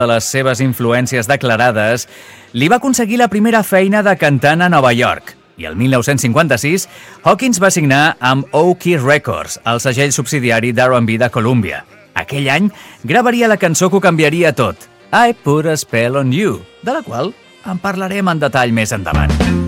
de les seves influències declarades, li va aconseguir la primera feina de cantant a Nova York. I el 1956, Hawkins va signar amb Oki Records, el segell subsidiari d'R&B de Columbia. Aquell any gravaria la cançó que ho canviaria tot, I Put a Spell on You, de la qual en parlarem en detall més endavant.